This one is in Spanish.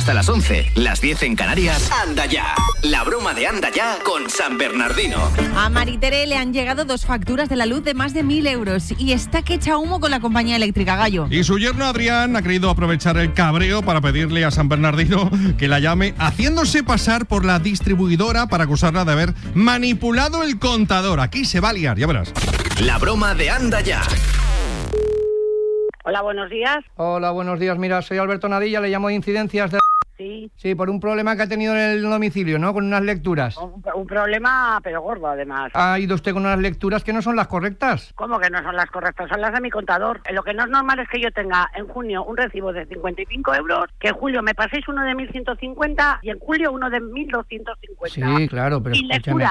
hasta las 11, las 10 en Canarias. Anda Ya, la broma de Anda Ya con San Bernardino. A Maritere le han llegado 2 facturas de la luz de más de 1.000 euros y está que echa humo con la compañía eléctrica, Gallo. Y su yerno Adrián ha querido aprovechar el cabreo para pedirle a San Bernardino que la llame, haciéndose pasar por la distribuidora para acusarla de haber manipulado el contador. Aquí se va a liar, ya verás. La broma de Anda Ya. Hola, buenos días. Hola, buenos días. Mira, soy Alberto Nadilla, le llamo de incidencias de... Sí. Sí, por un problema que ha tenido en el domicilio, ¿no? Con unas lecturas. Un problema, pero gordo, además. Ha ido usted con unas lecturas que no son las correctas. ¿Cómo que no son las correctas? Son las de mi contador. Lo que no es normal es que yo tenga en junio un recibo de 55 euros, que en julio me paséis uno de 1.150 y en julio uno de 1.250. Sí, claro, pero y escúchame.